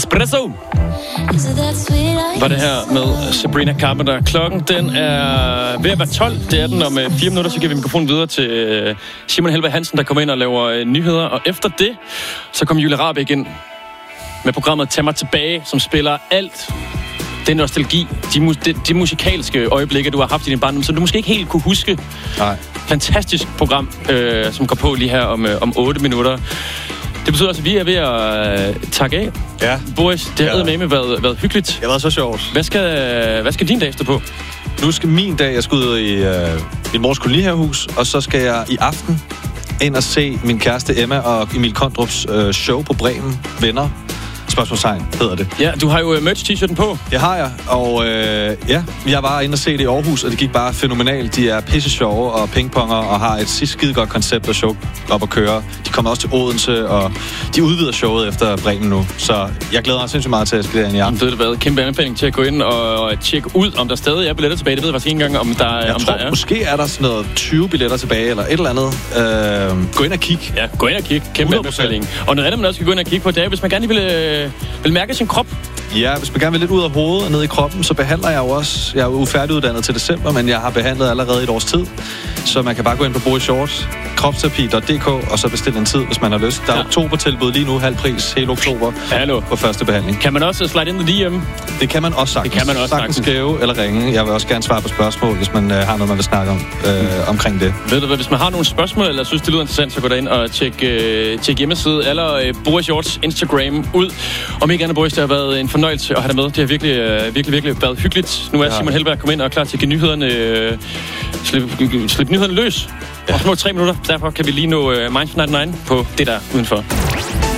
Espresso var det her med Sabrina Carpenter. Klokken, den er ved at være 12. Det er den. Om 4 minutter, så giver vi mikrofonen videre til Simon Helveg Hansen, der kommer ind og laver nyheder. Og efter det, så kommer Julie Rahbek ind med programmet Tag mig tilbage, som spiller alt den nostalgi, de musikalske øjeblikke, du har haft i din barndom, som du måske ikke helt kunne huske. Nej. Fantastisk program, som går på lige her om 8 minutter. Det betyder altså, at vi er ved at takke af. Ja. Boris, det har eddermame været hyggeligt. Det har været så sjovt. Hvad skal din dag stå på? Nu skal min dag, jeg skal ud i min mors kolonihavehus, og så skal jeg i aften ind og se min kæreste Emma og Emil Kondrups show på Bremen. Venner. Spørgsmålstegn hedder det. Ja, du har jo merch-t-shirten på. Det har jeg, og jeg var inde og se det i Aarhus, og det gik bare fænomenalt. De er pisse sjove og pingponger og har et skide godt koncept og show op at køre. De kommer også til Odense, og de udvider showet efter Bremen nu. Så jeg glæder mig sindssygt meget til at skal derinde i aften. Det har været kæmpe anbefaling til at gå ind og tjekke ud, om der stadig er billetter tilbage. Det ved jeg faktisk ikke engang, om der er. Måske er der sådan noget 20 billetter tilbage, eller et eller andet. Gå ind og kig. Ja, gå ind og kig. Kæmpe 100%. Anbefaling. Og noget andet, man også skal gå ind og kigge på, det er, hvis man gerne vil mærke sin krop. Ja, hvis man gerne vil lidt ud af hovedet og ned i kroppen, så behandler jeg jo også. Jeg er jo færdiguddannet til december, men jeg har behandlet allerede et års tid. Så man kan bare gå ind på Boris Short, kropsterapi.dk, og så bestille en tid, hvis man har lyst. Der er oktobertilbud lige nu, halv pris, hele oktober. Hallo. På første behandling. Kan man også slide ind i DM? Det kan man også sagtens. Det kan man også sagtens skrive eller ringe. Jeg vil også gerne svare på spørgsmål, hvis man har noget, man vil snakke om omkring det. Ved du hvad, hvis man har nogle spørgsmål, eller synes, det lyder interessant, så gå derind og tjek hjemmeside, eller Boris Hjorts Instagram ud. Om ikke andet, Boris, det har været en fornøjelse at have dig med. Det har virkelig været hyggeligt. Nu er Simon Helveg kommet ind og er klar til at give nyhederne, slippe nyhederne løs. Ja. Og små 3 minutter, derfor kan vi lige nå Minds 99 på det der udenfor.